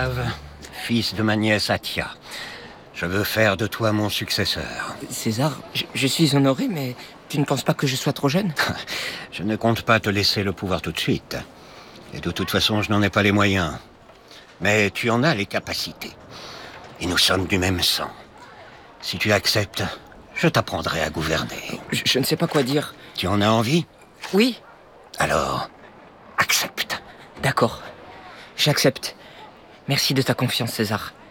Octave, fils de ma nièce Atia, je veux faire de toi mon successeur. César, je suis honoré, mais tu ne penses pas que je sois trop jeune? Je ne compte pas te laisser le pouvoir tout de suite. Et de toute façon, je n'en ai pas les moyens. Mais tu en as les capacités. Et nous sommes du même sang. Si tu acceptes, je t'apprendrai à gouverner. Je ne sais pas quoi dire. Tu en as envie? Oui. Alors, accepte. D'accord. J'accepte. Merci de ta confiance, César.